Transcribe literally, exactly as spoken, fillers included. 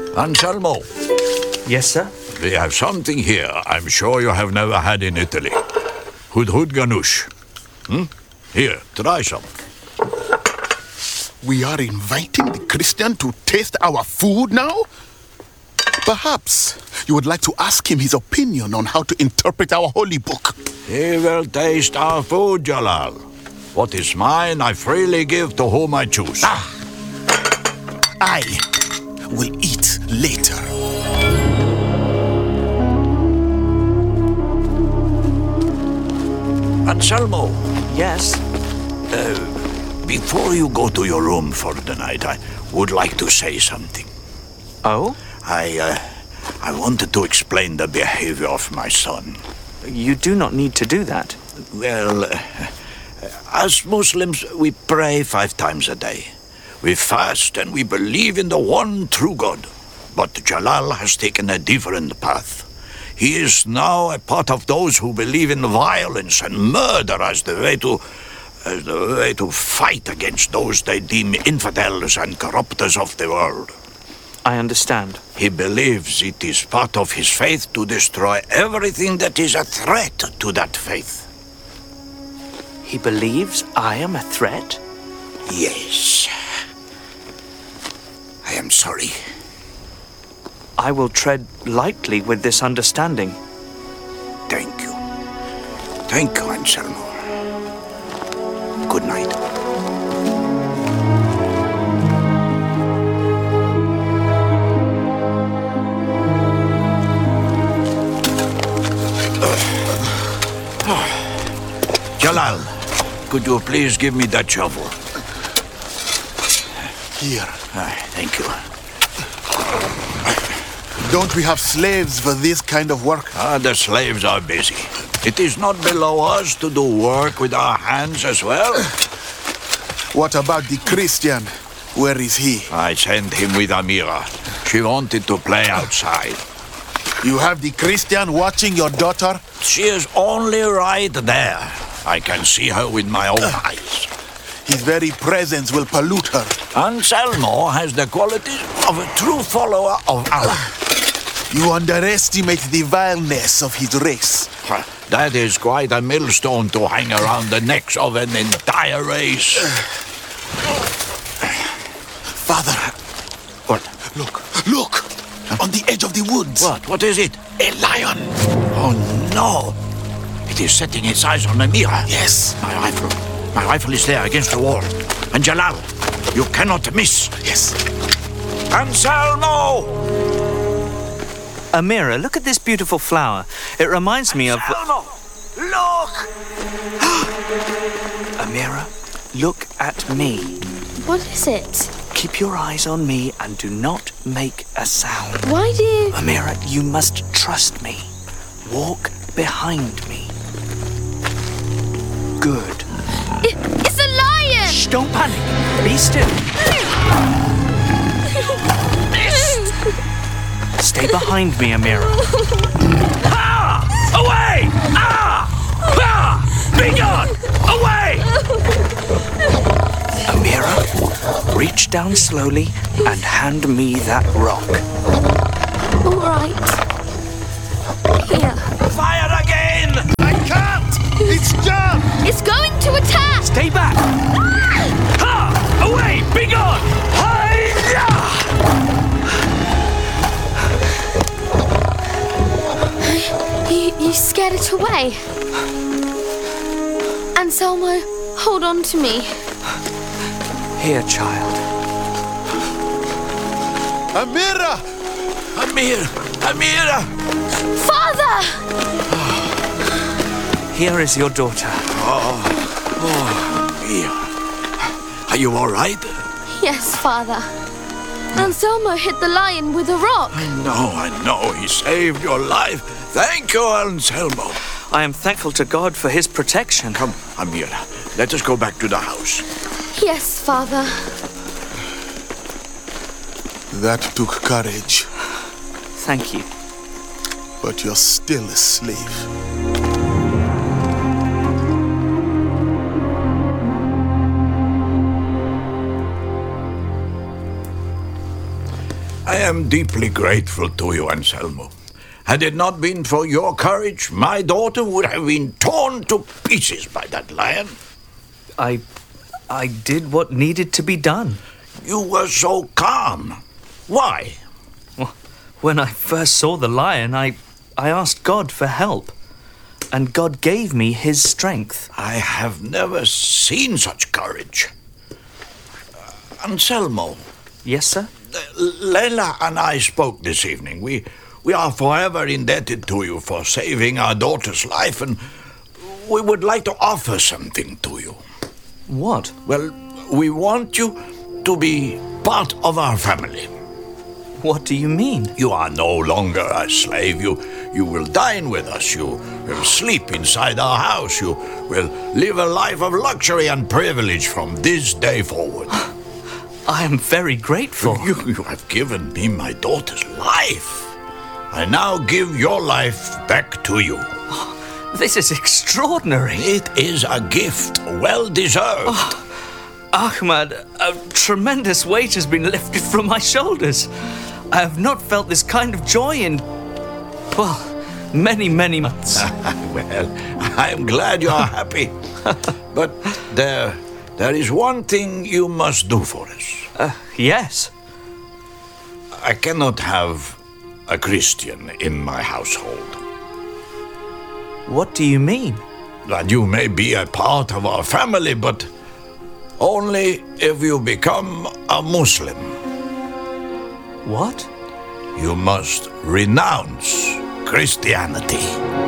Anselmo, Yes, sir? we have something here I'm sure you have never had in Italy. Hudhud ganoush. Hmm? Here, try some. We are inviting the Christian to taste our food now? Perhaps you would like to ask him his opinion on how to interpret our holy book. He will taste our food, Jalal. What is mine, I freely give to whom I choose. Ah! I will eat later. Anselmo, Yes? before you go to your room for the night, I would like to say something. Oh? I, uh, I wanted to explain the behavior of my son. You do not need to do that. Well, uh, as Muslims, we pray five times a day. We fast and we believe in the one true God. But Jalal has taken a different path. He is now a part of those who believe in violence and murder as the way to, as the way to fight against those they deem infidels and corrupters of the world. I understand. He believes it is part of his faith to destroy everything that is a threat to that faith. He believes I am a threat? Yes. I am sorry. I will tread lightly with this understanding. Thank you. Thank you, Anselmo. Good night. Jalal, could you please give me that shovel? Here. Ah, thank you. Don't we have slaves for this kind of work? Ah, the slaves are busy. It is not below us to do work with our hands as well. What about the Christian? Where is he? I sent him with Amira. She wanted to play outside. You have the Christian watching your daughter? She is only right there. I can see her with my own eyes. His very presence will pollute her. Anselmo has the qualities of a true follower of Allah. You underestimate the vileness of his race. That is quite a millstone to hang around the necks of an entire race. Father, What? look, look! On the edge of the woods. What? What is it? A lion. Oh, no. It is setting its eyes on Amira. Yes, My rifle. My rifle is there against the wall. And Jalal, you cannot miss. yes. Anselmo! Amira, look at this beautiful flower. It reminds me of... Anselmo! Look! Amira, look at me. What is it? Keep your eyes on me and do not make a sound. Why do you... Amira, you must trust me. Walk behind me. Good. It, it's a lion! Shh, don't panic. Be still. Stay behind me, Amira. Ah! Away! Ah! Ah! Be gone! Away! Amira, reach down slowly and hand me that rock. All right. Here. Fire again! I can't! It's jammed! It's going to attack! Stay back. Ha! Away! Be gone! Hi-ya! You, you scared it away. Anselmo, hold on to me. Here, child. Amira! Amir! Amira! Father! Here is your daughter. Amir. Are you all right? Yes, Father. Anselmo hit the lion with a rock. I know, I know. He saved your life. Thank you, Anselmo. I am thankful to God for his protection. Come, Amira. Let us go back to the house. Yes, Father. That took courage, Thank you. but you're still a slave. I am deeply grateful to you, Anselmo. Had it not been for your courage, my daughter would have been torn to pieces by that lion. I... I did what needed to be done. You were so calm. Why? Well, when I first saw the lion, I... I asked God for help. And God gave me his strength. I have never seen such courage. Uh, Anselmo. Yes, sir? Leila and I spoke this evening. We we are forever indebted to you for saving our daughter's life, and we would like to offer something to you. What? Well, we want you to be part of our family. What do you mean? You are no longer a slave. You, you will dine with us. You will sleep inside our house. You will live a life of luxury and privilege from this day forward. I am very grateful. You, you have given me my daughter's life. I now give your life back to you. This is extraordinary. It is a gift, well deserved. Oh, Ahmad, a tremendous weight has been lifted from my shoulders. I have not felt this kind of joy in, well, many, many months. Well, I am glad you are happy. But there, there is one thing you must do for us. Uh, yes. I cannot have a Christian in my household. What do you mean? That you may be a part of our family, but only if you become a Muslim. What? You must renounce Christianity.